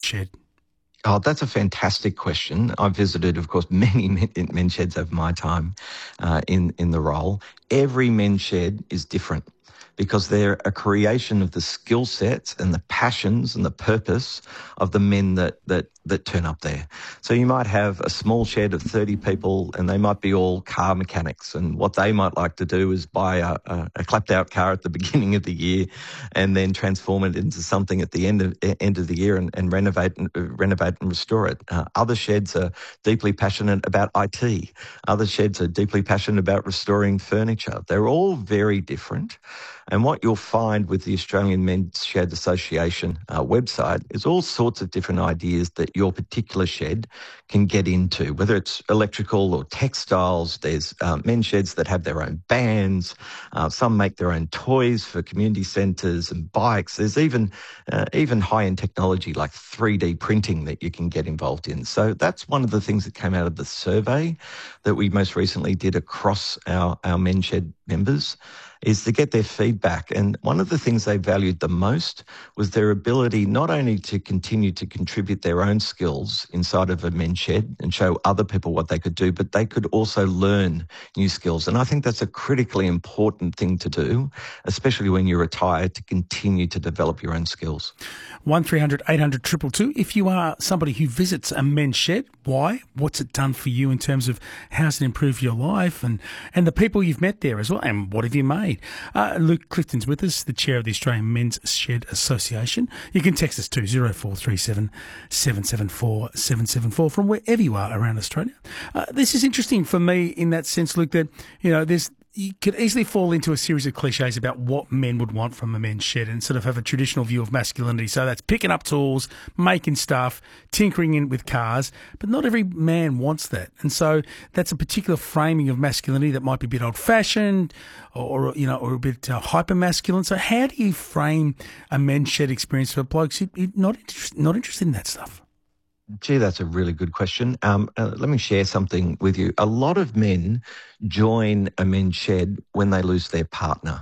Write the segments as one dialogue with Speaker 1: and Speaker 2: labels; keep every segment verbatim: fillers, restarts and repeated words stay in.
Speaker 1: shed?
Speaker 2: Oh, that's a fantastic question. I've visited, of course, many men, men's sheds over my time uh, in, in the role. Every men's shed is different because they're a creation of the skill sets and the passions and the purpose of the men that, that, that turn up there. So you might have a small shed of thirty people and they might be all car mechanics, and what they might like to do is buy a, a, a clapped out car at the beginning of the year and then transform it into something at the end of end of the year and, and renovate and uh, renovate and restore it. Uh, other sheds are deeply passionate about I T. Other sheds are deeply passionate about restoring furniture. They're all very different. And what you'll find with the Australian Men's Shed Association uh, website is all sorts of different ideas that your particular shed can get into, whether it's electrical or textiles. There's uh, men's sheds that have their own bands. Uh, some make their own toys for community centres and bikes. There's even uh, even high-end technology like three D printing that you can get involved in. So that's one of the things that came out of the survey that we most recently did across our, our men's shed members, is to get their feedback. And one of the things they valued the most was their ability not only to continue to contribute their own skills inside of a men's shed and show other people what they could do, but they could also learn new skills. And I think that's a critically important thing to do, especially when you're retired, to continue to develop your own skills.
Speaker 1: one three hundred eight hundred two two two. If you are somebody who visits a men's shed, why? What's it done for you in terms of how's it improved your life and, and the people you've met there as well? And what have you made? Uh, Luke Clifton's with us, the chair of the Australian Men's Shed Association. You can text us to zero four three seven, seven seven four, seven seven four from wherever you are around Australia. Uh, this is interesting for me in that sense, Luke, that, you know, there's you could easily fall into a series of cliches about what men would want from a men's shed and sort of have a traditional view of masculinity. So that's picking up tools, making stuff, tinkering in with cars, but not every man wants that. And so that's a particular framing of masculinity that might be a bit old-fashioned or, you know, or a bit uh, hyper-masculine. So how do you frame a men's shed experience for blokes who are not, interest, not interested in that stuff?
Speaker 2: Gee, that's a really good question. Um, uh, let me share something with you. A lot of men join a men's shed when they lose their partner.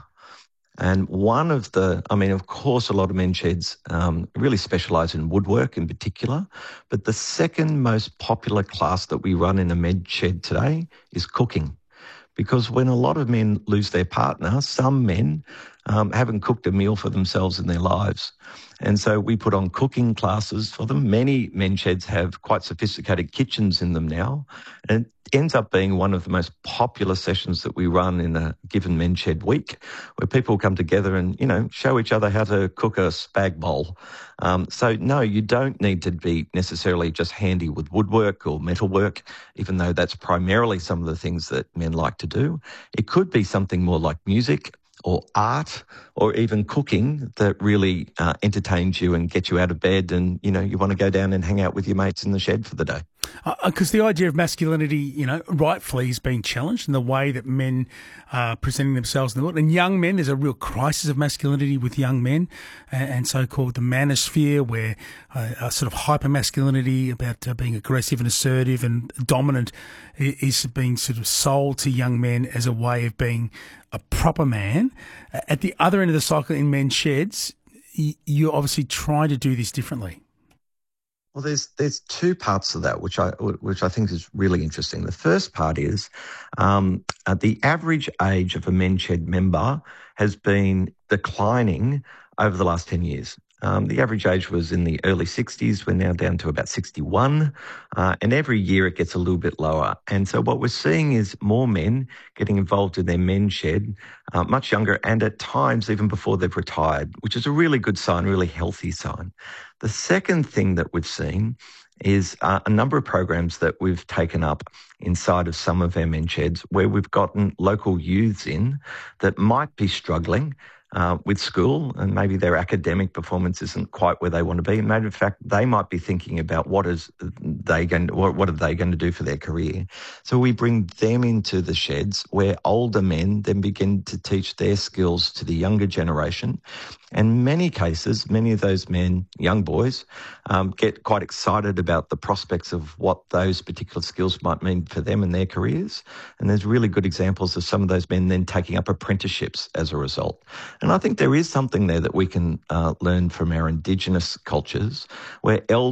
Speaker 2: And one of the, I mean, of course, a lot of men's sheds um, really specialise in woodwork in particular, but the second most popular class that we run in a men's shed today is cooking. Because when a lot of men lose their partner, some men um, haven't cooked a meal for themselves in their lives. And so we put on cooking classes for them. Many men's sheds have quite sophisticated kitchens in them now. And it ends up being one of the most popular sessions that we run in a given men's shed week, where people come together and, you know, show each other how to cook a spag bowl. Um, so, no, you don't need to be necessarily just handy with woodwork or metalwork, even though that's primarily some of the things that men like to do. It could be something more like music or art or even cooking that really uh, entertains you and gets you out of bed and, you know, you want to go down and hang out with your mates in the shed for the day.
Speaker 1: Because uh, the idea of masculinity, you know, rightfully is being challenged in the way that men are presenting themselves in the world. And young men, there's a real crisis of masculinity with young men and, and so-called the manosphere, where uh, a sort of hyper-masculinity about uh, being aggressive and assertive and dominant is being sort of sold to young men as a way of being a proper man. At the other end of the cycle in men's sheds, you're obviously trying to do this differently.
Speaker 2: Well, there's there's two parts of that which I which I think is really interesting. The first part is um, uh, the average age of a men's shed member has been declining over the last ten years. Um, the average age was in the early sixties. We're now down to about sixty-one. Uh, and every year it gets a little bit lower. And so what we're seeing is more men getting involved in their men's shed, uh, much younger, and at times even before they've retired, which is a really good sign, really healthy sign. The second thing that we've seen is uh, a number of programs that we've taken up inside of some of our men's sheds where we've gotten local youths in that might be struggling Uh, with school, and maybe their academic performance isn't quite where they want to be. And maybe, in fact, they might be thinking about what is they going to, what, what are they going to do for their career. So we bring them into the sheds where older men then begin to teach their skills to the younger generation. And in many cases, many of those men, young boys, um, get quite excited about the prospects of what those particular skills might mean for them and their careers. And there's really good examples of some of those men then taking up apprenticeships as a result. And I think there is something there that we can uh, learn from our Indigenous cultures where elders